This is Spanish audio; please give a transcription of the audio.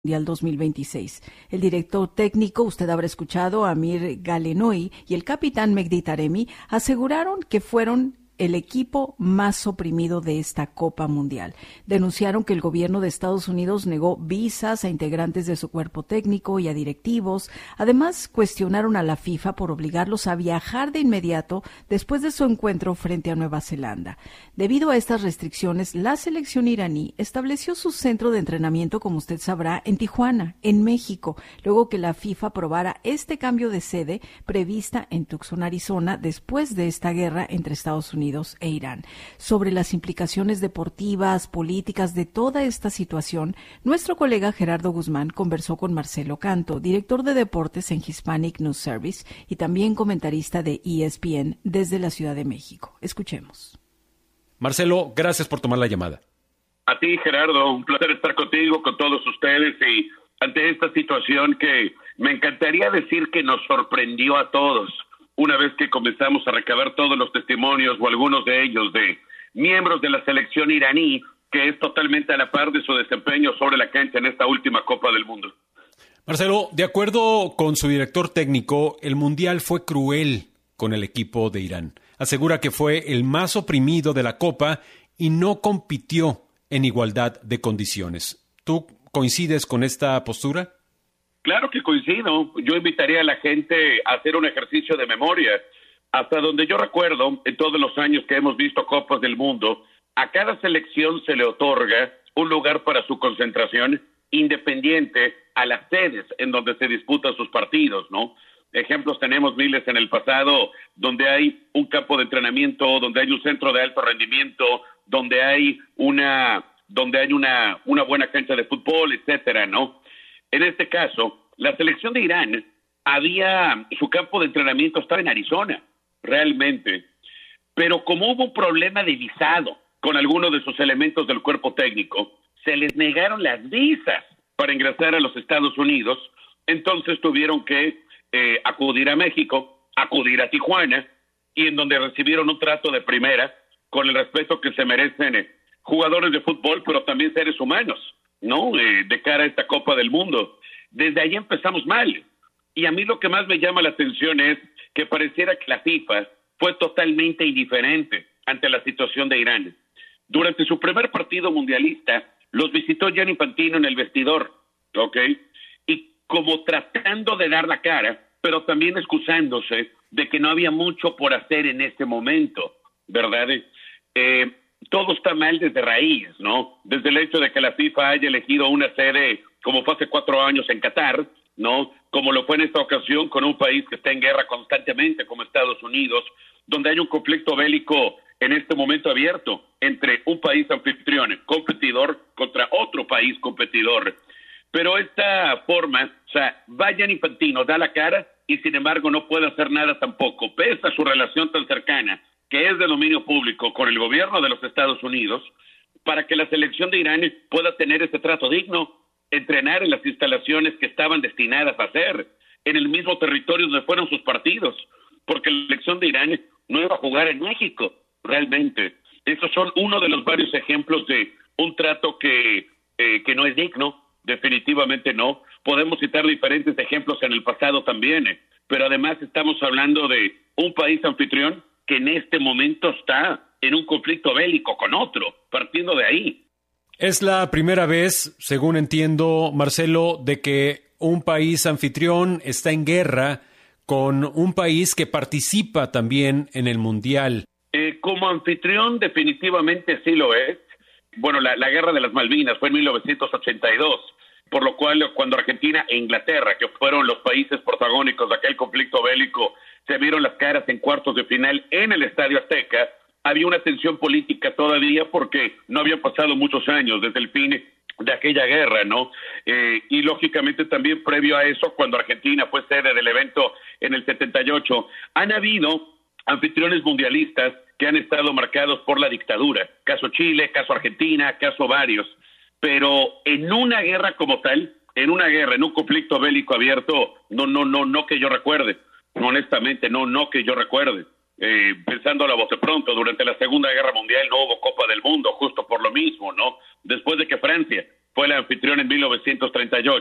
Mundial 2026. El director técnico, usted habrá escuchado, Amir Galenoy, y el capitán Mehdi Taremi aseguraron que fueron el equipo más oprimido de esta Copa Mundial. Denunciaron que el gobierno de Estados Unidos negó visas a integrantes de su cuerpo técnico y a directivos. Además, cuestionaron a la FIFA por obligarlos a viajar de inmediato después de su encuentro frente a Nueva Zelanda. Debido a estas restricciones, la selección iraní estableció su centro de entrenamiento, como usted sabrá, en Tijuana, en México, luego que la FIFA aprobara este cambio de sede prevista en Tucson, Arizona, después de esta guerra entre Estados Unidos e Irán. Sobre las implicaciones deportivas, políticas de toda esta situación, nuestro colega Gerardo Guzmán conversó con Marcelo Canto, director de deportes en Hispanic News Service y también comentarista de ESPN desde la Ciudad de México. Escuchemos. Marcelo, gracias por tomar la llamada. A ti, Gerardo, un placer estar contigo, con todos ustedes y ante esta situación que me encantaría decir que nos sorprendió a todos. Una vez que comenzamos a recabar todos los testimonios o algunos de ellos de miembros de la selección iraní, que es totalmente a la par de su desempeño sobre la cancha en esta última Copa del Mundo. Marcelo, de acuerdo con su director técnico, el Mundial fue cruel con el equipo de Irán. Asegura que fue el más oprimido de la Copa y no compitió en igualdad de condiciones. ¿Tú coincides con esta postura? Claro que coincido. Yo invitaría a la gente a hacer un ejercicio de memoria. Hasta donde yo recuerdo, en todos los años que hemos visto Copas del Mundo, a cada selección se le otorga un lugar para su concentración independiente a las sedes en donde se disputan sus partidos, ¿no? Ejemplos tenemos miles en el pasado, donde hay un campo de entrenamiento, donde hay un centro de alto rendimiento, donde hay una buena cancha de fútbol, etcétera, ¿no? En este caso, la selección de Irán su campo de entrenamiento estaba en Arizona, realmente. Pero como hubo un problema de visado con algunos de sus elementos del cuerpo técnico, se les negaron las visas para ingresar a los Estados Unidos, entonces tuvieron que acudir a México, acudir a Tijuana, y en donde recibieron un trato de primera, con el respeto que se merecen jugadores de fútbol, pero también seres humanos, ¿no? De cara a esta Copa del Mundo. Desde ahí empezamos mal. Y a mí lo que más me llama la atención es que pareciera que la FIFA fue totalmente indiferente ante la situación de Irán. Durante su primer partido mundialista, los visitó Gianni Infantino en el vestidor, ¿ok? Y como tratando de dar la cara, pero también excusándose de que no había mucho por hacer en ese momento, ¿verdad? Todo está mal desde raíz, ¿no? Desde el hecho de que la FIFA haya elegido una sede, como fue hace 4 años en Qatar, ¿no? Como lo fue en esta ocasión con un país que está en guerra constantemente como Estados Unidos, donde hay un conflicto bélico en este momento abierto entre un país anfitrión, competidor, contra otro país competidor. Pero esta forma, o sea, Gianni Infantino da la cara y sin embargo no puede hacer nada tampoco, pese a su relación tan cercana, que es de dominio público con el gobierno de los Estados Unidos, para que la selección de Irán pueda tener ese trato digno, entrenar en las instalaciones que estaban destinadas a hacer, en el mismo territorio donde fueron sus partidos, porque la selección de Irán no iba a jugar en México, realmente. Esos son uno de los varios ejemplos de un trato que no es digno, definitivamente no. Podemos citar diferentes ejemplos en el pasado también, pero además estamos hablando de un país anfitrión que en este momento está en un conflicto bélico con otro, partiendo de ahí. Es la primera vez, según entiendo, Marcelo, de que un país anfitrión está en guerra con un país que participa también en el Mundial. Como anfitrión definitivamente sí lo es. Bueno, la guerra de las Malvinas fue en 1982, por lo cual cuando Argentina e Inglaterra, que fueron los países protagónicos de aquel conflicto bélico, se vieron las caras en cuartos de final en el Estadio Azteca, había una tensión política todavía porque no habían pasado muchos años desde el fin de aquella guerra, ¿no? Y lógicamente también previo a eso, cuando Argentina fue sede del evento en el 78, han habido anfitriones mundialistas que han estado marcados por la dictadura. Caso Chile, caso Argentina, caso varios. Pero en una guerra como tal, en un conflicto bélico abierto, no que yo recuerde. Honestamente, no que yo recuerde. Pensando a la voz de pronto, durante la Segunda Guerra Mundial no hubo Copa del Mundo, justo por lo mismo, ¿no? Después de que Francia fue el anfitrión en 1938.